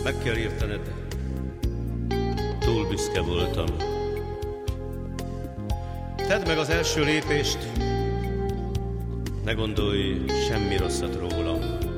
Meg kell értened, túl büszke voltam. Tedd meg az első lépést, ne gondolj semmi rosszat rólam.